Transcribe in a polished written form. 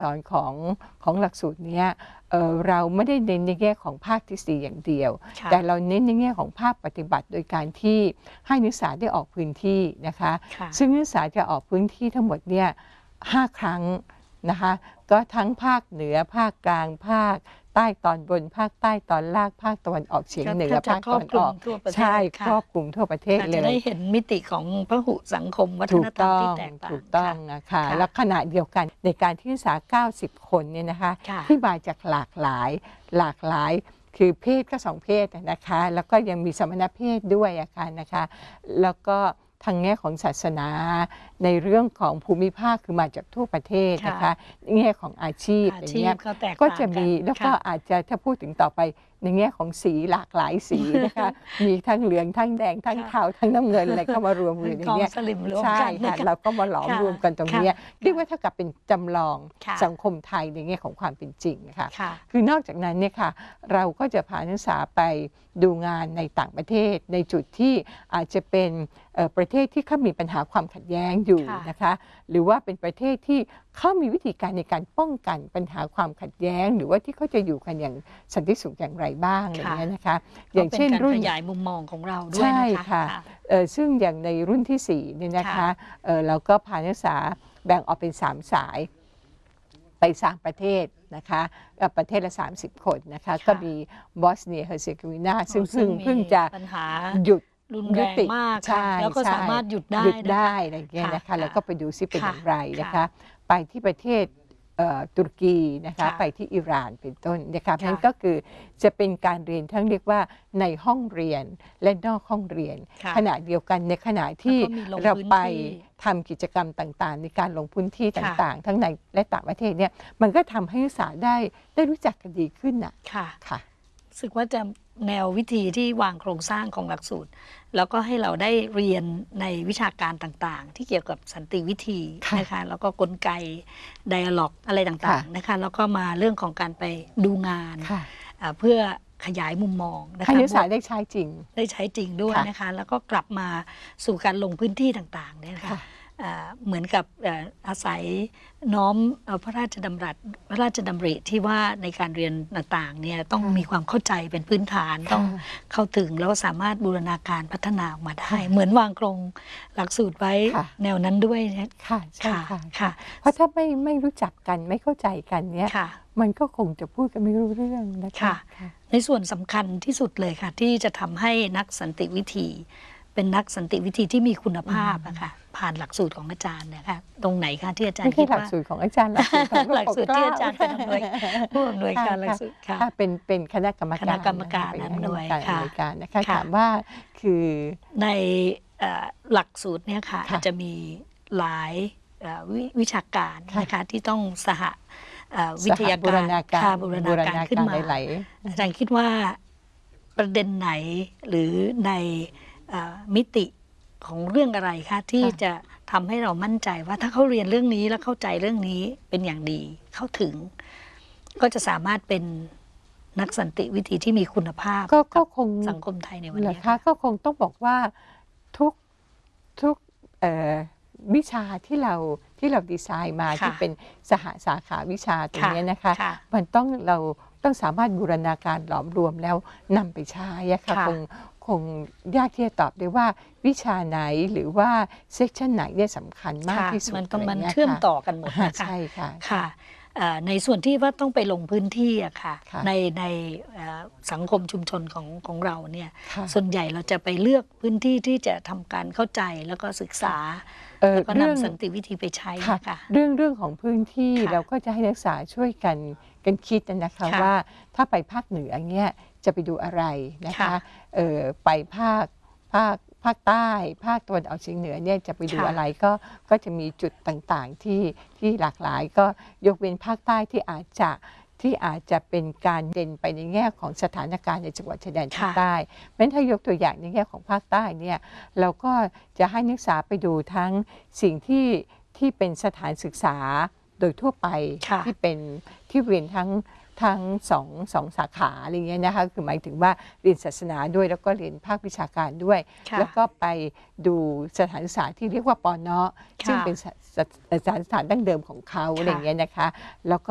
สอนของหลักสูตรนี้เราไม่ได้เน้นในแง่ของภาคทฤษฎีอย่างเดียวแต่เราเน้นในแง่ของภาคปฏิบัติโดยการที่ให้นักศึกษาได้ออกพื้นที่นะคะซึ่งนักศึกษาจะออกพื้นที่ทั้งหมดเนี่ย5 ครั้งนะคะก็ทั้งภาคเหนือภาคกลางภาคใต้ตอนบนภาคใต้ตอนล่างภาคตะวันออกเฉียงเหนือภาคตะวันออกใช่ครอบคลุมทั่วประเทศเลยจะได้เห็นมิติของพหุสังคมวัฒนธรรมที่แตกต่างถูกต้องนะคะและขณะเดียวกันในการที่นักศึกษา90 คนเนี่ยนะคะที่มาจากหลากหลายคือเพศก็2 เพศนะคะแล้วก็ยังมีสมณเพศด้วยนะคะแล้วก็ทางแง่ของศาสนาในเรื่องของภูมิภาคคือมาจากทั่วประเทศนะคะแง่ของอาชีพอย่างเงี้ยก็จะมีแล้วก็อาจจะถ้าพูดถึงต่อไปในแง่ของสีหลากหลายสีนะคะมีทั้งเหลืองทั้งแดงทั้งเทาทั้งน้ำเงินอะไรเข้ามารวมอยู่ในนี้ใช่ค่ะเราก็มาหลอมรวมกันตรงนี้เรียกว่าเท่ากับเป็นจำลองสังคมไทยในแง่ของความเป็นจริงนะคะคือนอกจากนั้นเนี่ยค่ะเราก็จะพานักศึกษาไปดูงานในต่างประเทศในจุดที่อาจจะเป็นประเทศที่เขามีปัญหาความขัดแย้งอยู่นะคะหรือว่าเป็นประเทศที่เขามีวิธีการในการป้องกันปัญหาความขัดแย้งหรือว่าที่เขาจะอยู่กันอย่างสันติสุขอย่างไรบ้างอะไรเงี้ยนะคะอย่างเช่นรุ่นขยายมุมมองของเราด้วยใช่ค่ะซึ่งอย่างในรุ่นที่4เนี่ยนะคะเราก็พานักศึกษาแบ่งออกเป็น3 สายไป3 ประเทศนะคะประเทศละ30 คนนะคะก็มีบอสเนียเฮอร์เซโกวีนาซึ่งเพิ่งจะหยุดรุนแรงมากแล้วก็สามารถหยุดได้อะไรอย่างเงี้ยนะคะแล้วก็ไปดูซิเป็นอย่างไรนะคะไปที่ประเทศตุรกีนะคะไปที่อิหร่านเป็นต้นนะคะนั่นก็คือจะเป็นการเรียนทั้งเรียกว่าในห้องเรียนและนอกห้องเรียนขณะเดียวกันในขณะที่เราไปทำกิจกรรมต่างๆในการลงพื้นที่ต่างๆทั้งในและต่างประเทศเนี่ยมันก็ทำให้นักศึกษาได้รู้จักกันดีขึ้นน่ะค่ะรู้สึกว่าจะแนววิธีที่วางโครงสร้างของหลักสูตรแล้วก็ให้เราได้เรียนในวิชาการต่างๆที่เกี่ยวกับสันติวิธีนะคะแล้วก็กลไกไดอะล็อกอะไรต่างๆนะคะแล้วก็มาเรื่องของการไปดูงานเพื่อขยายมุมมองนะคะให้นักศึกษาได้ใช้จริงด้วยนะคะแล้วก็กลับมาสู่การลงพื้นที่ต่างๆเนี่ยค่ะเหมือนกับอาศัยน้อมพระราชดำริที่ว่าในการเรียนต่างๆเนี่ยต้องมีความเข้าใจเป็นพื้นฐานต้องเข้าถึงแล้วสามารถบูรณาการพัฒนาออกมาได้เหมือนวางโครงหลักสูตรไว้แนวนั้นด้วยค่ะใช่ค่ะเพราะถ้าไม่รู้จักกันไม่เข้าใจกันเนี่ยมันก็คงจะพูดกันไม่รู้เรื่องนะคะในส่วนสำคัญที่สุดเลยค่ะที่จะทำให้นักสันติวิธีเป็นนักสันติวิธีที่มีคุณภาพนะคะผ่านหลักสูตรของอาจารย์นะคะตรงไหนคะที่อาจารย์คิดว่าหลักสูตรของอาจารย์หลักสูตรที่อาจารย์เป็นผู้อำนวยการหลักสูตรค่ะเป็นคณะกรรมการอำนวยการนะคะถามว่าคือในหลักสูตรเนี่ยค่ะอาจจะมีหลายวิชาการนะคะที่ต้องสหวิทยาการบูรณาการขึ้นมาอาจารย์คิดว่าประเด็นไหนหรือในมิติของเรื่องอะไรคะที่จะทำให้เรามั่นใจว่าถ้าเขาเรียนเรื่องนี้และเข้าใจเรื่องนี้เป็นอย่างดีเข้าถึงก็จะสามารถเป็นนักสันติวิธีที่มีคุณภาพก็คงสังคมไทยในวันนี้ก็คงต้องบอกว่าทุกวิชาที่เราดีไซน์มาที่เป็นสาขาวิชาตรงนี้นะคะมันเราต้องสามารถบูรณาการหลอมรวมแล้วนำไปใช้ค่ะคงยากที่จะตอบได้ว่าวิชาไหนหรือว่าเซกชันไหนเนี่ยสำคัญมากที่สุดมันเชื่อมต่อกันหมดนะคะใช่ค่ะในส่วนที่ว่าต้องไปลงพื้นที่อะค่ะในสังคมชุมชนของเราเนี่ยส่วนใหญ่เราจะไปเลือกพื้นที่ที่จะทำการเข้าใจแล้วก็ศึกษาแล้วก็นำสันติวิธีไปใช้ค่ะเรื่องของพื้นที่เราก็จะให้นักศึกษาช่วยกันคิดนะคะว่าถ้าไปภาคเหนือเงี้ยจะไปดูอะไรนะคะไปภาคใต้ภาคตะวันออกเฉียงเหนือเนี่ยจะไปดูอะไรก็จะมีจุดต่างๆที่หลากหลายก็ยกเว้นภาคใต้ที่อาจจะเป็นการเด่นไปในแง่ของสถานการณ์ในจังหวัดชายแดนภาคใต้เพราะฉะนั้นถ้ายกตัวอย่างในแง่ของภาคใต้เนี่ยเราก็จะให้นักศึกษาไปดูทั้งสิ่งที่เป็นสถานศึกษาโดยทั่วไปที่เป็นที่เรียนทั้งสองสาขาอะไรเงี้ยนะคะคือหมายถึงว่าเรียนศาสนาด้วยแล้วก็เรียนภาควิชาการด้วยแล้วก็ไปดูสถานศึกษาที่เรียกว่าปน.ซึ่งเป็นสถานดั้งเดิมของเขาอะไรเงี้ยนะคะแล้วก็